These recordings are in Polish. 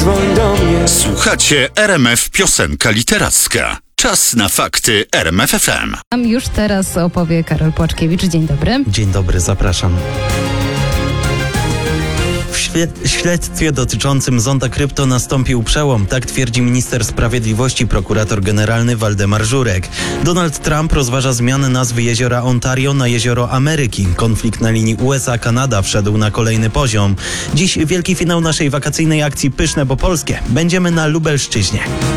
Dzwoń do mnie. Słuchacie RMF Piosenka Literacka. Czas na fakty RMF FM. Już teraz opowie Karol Płaczkiewicz. Dzień dobry. Dzień dobry, zapraszam. W śledztwie dotyczącym zonda krypto nastąpił przełom, tak twierdzi minister sprawiedliwości, prokurator generalny Waldemar Żurek. Donald Trump rozważa zmianę nazwy jeziora Ontario na jezioro Ameryki. Konflikt na linii USA-Kanada wszedł na kolejny poziom. Dziś wielki finał naszej wakacyjnej akcji Pyszne, bo polskie. Będziemy na Lubelszczyźnie.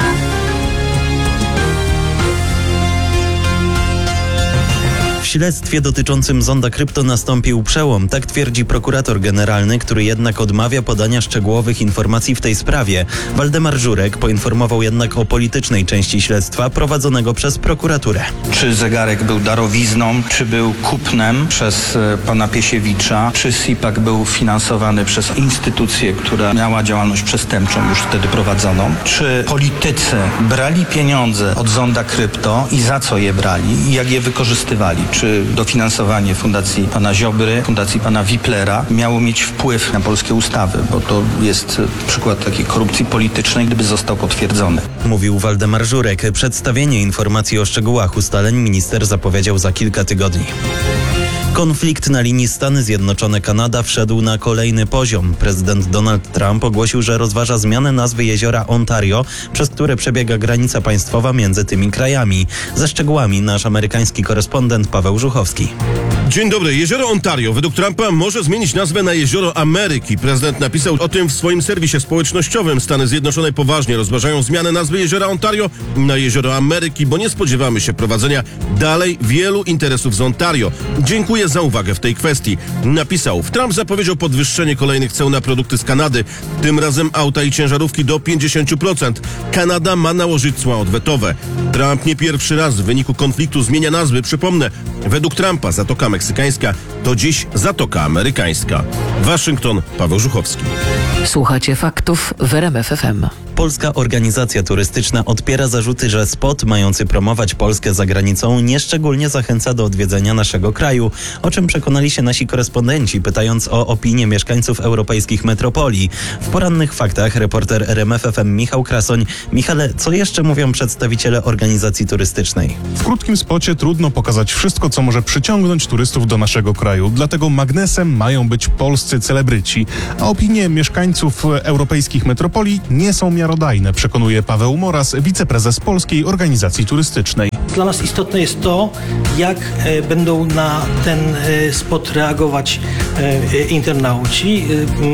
W śledztwie dotyczącym zonda krypto nastąpił przełom, tak twierdzi prokurator generalny, który jednak odmawia podania szczegółowych informacji w tej sprawie. Waldemar Żurek poinformował jednak o politycznej części śledztwa prowadzonego przez prokuraturę. Czy zegarek był darowizną, czy był kupnem przez pana Piesiewicza, czy SIPAK był finansowany przez instytucję, która miała działalność przestępczą już wtedy prowadzoną, czy politycy brali pieniądze od zonda krypto i za co je brali i jak je wykorzystywali. Czy dofinansowanie fundacji pana Ziobry, fundacji pana Wiplera miało mieć wpływ na polskie ustawy, bo to jest przykład takiej korupcji politycznej, gdyby został potwierdzony. Mówił Waldemar Żurek. Przedstawienie informacji o szczegółach ustaleń minister zapowiedział za kilka tygodni. Konflikt na linii Stany Zjednoczone-Kanada wszedł na kolejny poziom. Prezydent Donald Trump ogłosił, że rozważa zmianę nazwy jeziora Ontario, przez które przebiega granica państwowa między tymi krajami. Ze szczegółami nasz amerykański korespondent Paweł Żuchowski. Dzień dobry. Jezioro Ontario według Trumpa może zmienić nazwę na jezioro Ameryki. Prezydent napisał o tym w swoim serwisie społecznościowym. Stany Zjednoczone poważnie rozważają zmianę nazwy jeziora Ontario na jezioro Ameryki, bo nie spodziewamy się prowadzenia dalej wielu interesów z Ontario. Dziękuję za uwagę w tej kwestii. Napisał. Trump zapowiedział podwyższenie kolejnych ceł na produkty z Kanady. Tym razem auta i ciężarówki do 50%. Kanada ma nałożyć cła odwetowe. Trump nie pierwszy raz w wyniku konfliktu zmienia nazwy. Przypomnę, według Trumpa Zatoka Meksykańska to dziś Zatoka Amerykańska. Waszyngton, Paweł Żuchowski. Słuchacie faktów w RMF FM. Polska organizacja turystyczna odpiera zarzuty, że spot mający promować Polskę za granicą nieszczególnie zachęca do odwiedzenia naszego kraju, o czym przekonali się nasi korespondenci, pytając o opinię mieszkańców europejskich metropolii. W porannych faktach reporter RMF FM Michał Krasoń. Michale, co jeszcze mówią przedstawiciele organizacji turystycznej? W krótkim spocie trudno pokazać wszystko, co może przyciągnąć turystów do naszego kraju. Dlatego magnesem mają być polscy celebryci, a opinie mieszkańców europejskich metropolii nie są miarodajne, przekonuje Paweł Moras, wiceprezes Polskiej Organizacji Turystycznej. Dla nas istotne jest to, jak będą na ten spot reagować internauci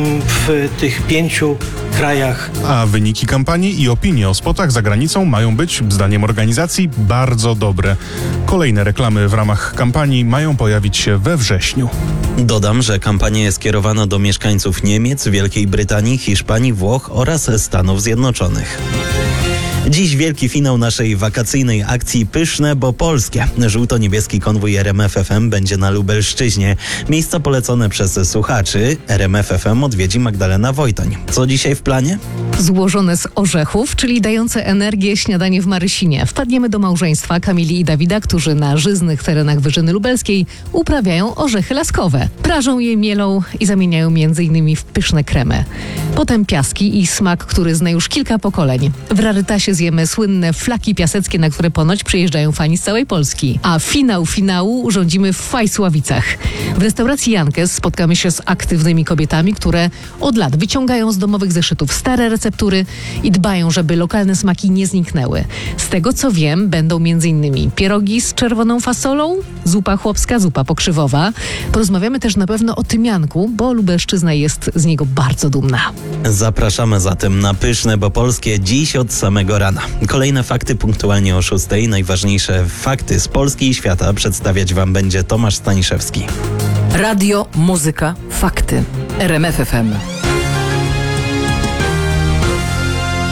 w tych 5 krajach. A wyniki kampanii i opinie o spotach za granicą mają być, zdaniem organizacji, bardzo dobre. Kolejne reklamy w ramach kampanii mają pojawić się we wrześniu. Dodam, że kampania jest kierowana do mieszkańców Niemiec, Wielkiej Brytanii, Hiszpanii, Włoch oraz Stanów Zjednoczonych. Dziś wielki finał naszej wakacyjnej akcji Pyszne, bo polskie. Żółto-niebieski konwój RMF FM będzie na Lubelszczyźnie. Miejsca polecone przez słuchaczy RMF FM odwiedzi Magdalena Wojtoń. Co dzisiaj w planie? Złożone z orzechów, czyli dające energię śniadanie w Marysinie. Wpadniemy do małżeństwa Kamili i Dawida, którzy na żyznych terenach Wyżyny Lubelskiej uprawiają orzechy laskowe. Prażą je, mielą i zamieniają m.in. w pyszne kremy. Potem piaski i smak, który zna już kilka pokoleń. W rarytasie zjemy słynne flaki piaseckie, na które ponoć przyjeżdżają fani z całej Polski. A finał finału urządzimy w Fajsławicach. W restauracji Jankes spotkamy się z aktywnymi kobietami, które od lat wyciągają z domowych zeszytów stare receptury i dbają, żeby lokalne smaki nie zniknęły. Z tego co wiem, będą m.in. pierogi z czerwoną fasolą, zupa chłopska, zupa pokrzywowa. Porozmawiamy też na pewno o tymianku, bo Lubelszczyzna jest z niego bardzo dumna. Zapraszamy zatem na Pyszne, bo polskie dziś od samego rana. Kolejne fakty punktualnie o 6. Najważniejsze fakty z Polski i świata przedstawiać Wam będzie Tomasz Staniszewski. Radio, muzyka, fakty. RMF FM.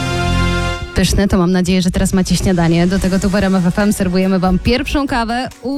Pyszne, to mam nadzieję, że teraz macie śniadanie. Do tego tu w RMF FM serwujemy Wam pierwszą kawę.